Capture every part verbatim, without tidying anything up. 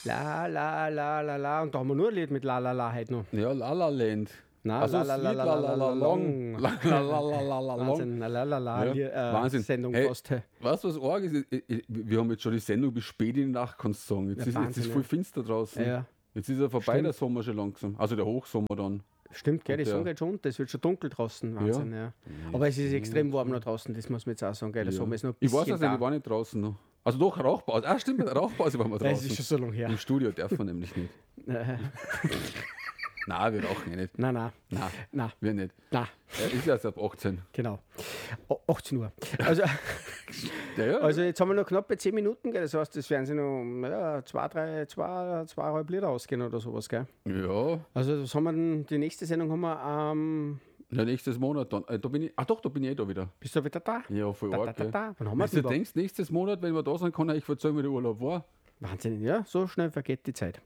La, la, la, la, la. Und da haben wir nur ein Lied mit La, la, la heute noch. Ja, La La Land. Na, Also la, das la, Lied la, La la, La la, La Long. long. La La La La La La Long. Wahnsinn, la, la, la, la. Ja, Hier, äh, Wahnsinn. Sendung Hey, fast. Weißt du, was arg ist? Ich- ich- Wir haben jetzt schon die Sendung bis spät in die Nacht, kannst du sagen. Jetzt, Ja, ist, jetzt Wahnsinn, ist voll ja. finster draußen. Ja, Jetzt ist ja vorbei, Stimmt. der Sommer schon langsam. Also der Hochsommer dann. stimmt, gell, die Und der- Sonne geht schon unter. Es wird schon dunkel draußen. Wahnsinn, ja. Aber es ist extrem warm noch draußen, das muss man jetzt auch sagen. Gell. Der Ja. Sommer ist noch ein Ich weiß bisschen es nicht, da. ich war nicht draußen noch. Also doch, Rauchpause. Ah, stimmt, Rauchpause waren wir Das draußen. ist schon so lange her. Im Studio darf man nämlich nicht. Nein, Nein, wir rauchen ja nicht. nein, Nein, nein, wir nicht. nein, Er ist erst ab achtzehn. genau. O- achtzehn Uhr. Also, Ja, ja. also jetzt haben wir noch knapp bei zehn Minuten, gell. Das heißt, das werden sie noch ja, zwei, drei, zwei, zweieinhalb Liter ausgehen oder sowas, gell. ja. Also das haben wir dann, die nächste Sendung haben wir am, Ja, nächstes Monat dann. Äh, da bin ich, ach doch, da bin ich eh da wieder. bist du wieder da? Ja, voll Da, da, arg. da, gell. da. Wann haben wir Wenn du denn überhaupt? denkst, nächstes Monat, wenn wir da sein, kann ich erzählen, wie der Urlaub war. Wahnsinn, ja, so schnell vergeht die Zeit.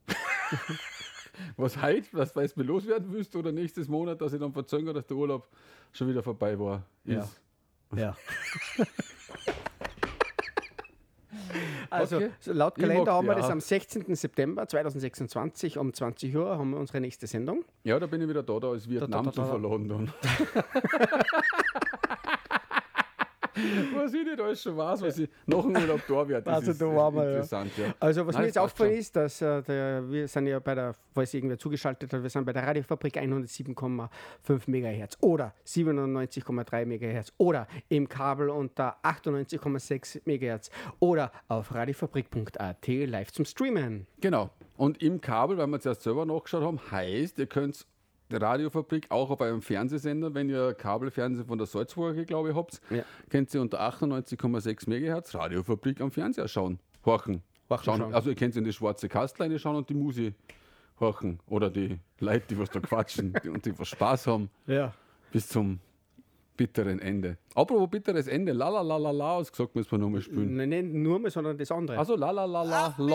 Was heute, was weißt du, mir loswerden willst oder nächstes Monat, dass ich dann verzögere, dass der Urlaub schon wieder vorbei war. Ja. Ist. Ja. Also Okay. so laut Ich Kalender mag haben wir die das auch. am sechzehnten September zweitausendsechsundzwanzig um zwanzig Uhr haben wir unsere nächste Sendung. Ja, da bin ich wieder da, da ist Vietnam da, da, zu da. verladen dann. Was ich nicht alles schon weiß, was ich nach dem Urlaub da werde. Das Also ist da waren wir, ja. interessant, ja. Also was Nein, mir das jetzt passt aufgefallen schon. ist, dass äh, der, wir sind ja bei der, falls irgendwer zugeschaltet hat, wir sind bei der Radiofabrik hundertsieben Komma fünf Megahertz oder siebenundneunzig Komma drei Megahertz oder im Kabel unter achtundneunzig Komma sechs Megahertz oder auf radiofabrik punkt a t live zum Streamen. Genau. Und im Kabel, weil wir zuerst selber nachgeschaut haben, heißt, ihr könnt die Radiofabrik auch auf eurem Fernsehsender, wenn ihr Kabelfernsehen von der Salzburger, glaube ich, habt, Ja. könnt ihr unter achtundneunzig Komma sechs Megahertz Radiofabrik am Fernseher schauen. Horchen. Horchen Schauen. schauen. Also ihr könnt in die schwarze Kastleine schauen und die Musi horchen. Oder die Leute, die was da quatschen die, und die was Spaß haben Ja. bis zum bitteren Ende. Apropos bitteres Ende, la la la la la, ausgesagt müssen wir nochmal spielen. Nein, nicht nur mehr, sondern das andere. Also la la la la la.